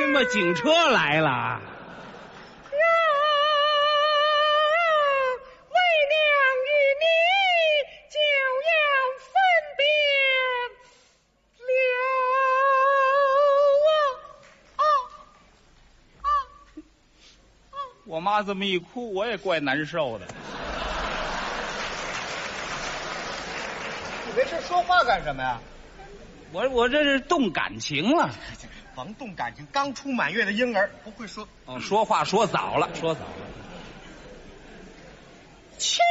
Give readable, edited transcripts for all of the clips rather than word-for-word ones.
么警车来了？ 为娘与你就要分别了我妈这么一哭，我也怪难受的。 你没事说话干什么呀？ 我这是动感情了。 甭动感情，刚出满月的婴儿不会说。 说话说早了，说早了。 亲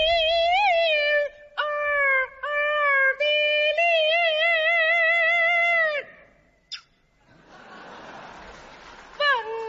儿的脸，问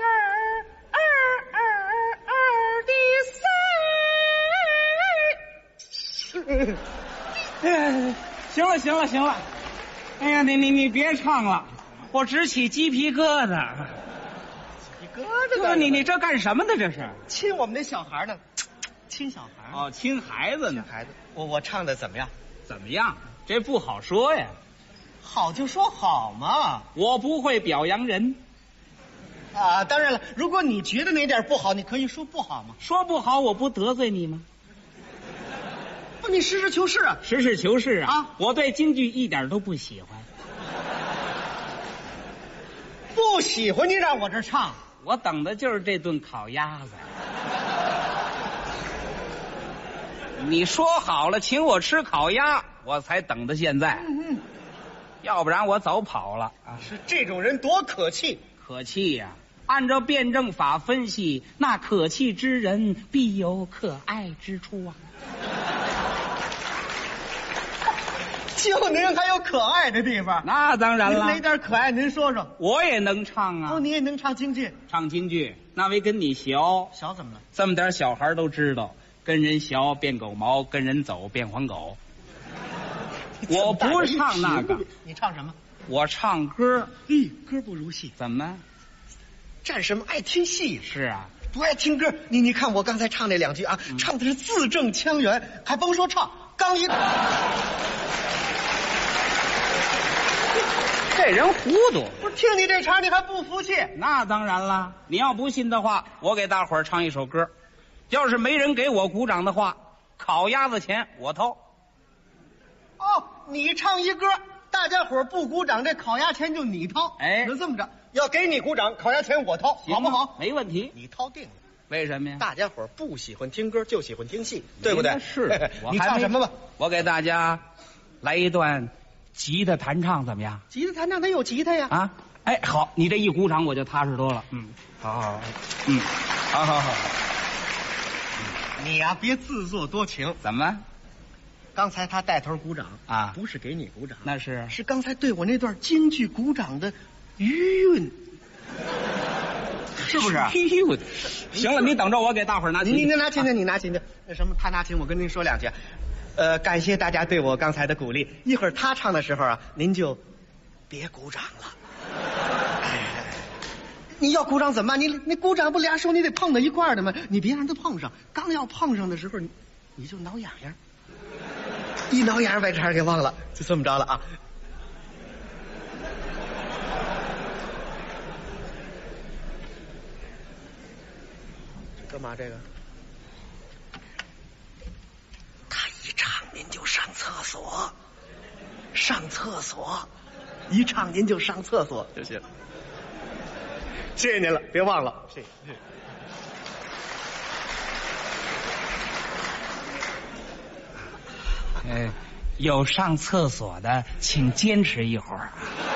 儿的哎，行了行了行了，哎呀，你别唱了，我直起鸡皮疙瘩。 你搁着干什么？ 你这干什么呢？这是亲我们那小孩呢？亲小孩哦，亲孩子呢。 孩子，我唱的怎么样？ 怎么样？这不好说呀。 好就说好嘛。 我不会表扬人啊，当然了，如果你觉得哪点不好，你可以说不好嘛。 说不好，我不得罪你吗？ 不，你实事求是啊。 实事求是啊！ 啊， 我对京剧一点都不喜欢。 不喜欢你让我这唱， 我等的就是这顿烤鸭子。你说好了请我吃烤鸭，我才等到现在。要不然我早跑了啊！ 是这种人多可气。 可气呀！按照辩证法分析，那可气之人必有可爱之处啊。 就您还有可爱的地方？ 那当然了。 哪点可爱您说说。 我也能唱啊。 哦，你也能唱京剧？ 唱京剧那为跟你学。 小怎么了？ 这么点小孩都知道，跟人学变狗毛，跟人走变黄狗。我不唱那个。 你唱什么？ 我唱歌。 歌不如戏。 怎么？ 占什么爱听戏？ 是啊， 不爱听歌。你看我刚才唱那两句啊，唱的是字正腔圆，还甭说唱，刚一。 这人糊涂。 不是听你这茬，你还不服气？ 那当然了，你要不信的话，我给大伙儿唱一首歌。要是没人给我鼓掌的话，烤鸭子钱我掏。 哦，你唱一歌，大家伙不鼓掌，这烤鸭钱就你掏。 哎， 那这么着，要给你鼓掌，烤鸭钱我掏，好不好？ 没问题。 你掏定了。 为什么呀？ 大家伙不喜欢听歌，就喜欢听戏，对不对？ 是。 你唱什么吧？ 我给大家来一段吉他弹唱，怎么样？ 吉他弹唱，他有吉他呀。 啊，哎，好，你这一鼓掌我就踏实多了。 好， 好。 你呀，别自作多情。 怎么？ 刚才他带头鼓掌啊， 不是给你鼓掌， 那是刚才对我那段京剧鼓掌的余韵，是不是？ 行了，你等着我给大伙儿拿琴。 你拿琴去，你拿琴去。那什么，他拿琴，我跟您说两句。感谢大家对我刚才的鼓励。一会儿他唱的时候啊，您就别鼓掌了。你要鼓掌怎么办？你鼓掌不俩手你得碰到一块儿的吗？你别让它碰上，刚要碰上的时候，你就挠痒痒，一挠痒把这茬给忘了，就这么着了啊。干嘛这个？他一唱您就上厕所，一唱您就上厕所就行。谢谢您了，别忘了。谢谢。 有上厕所的，请坚持一会儿。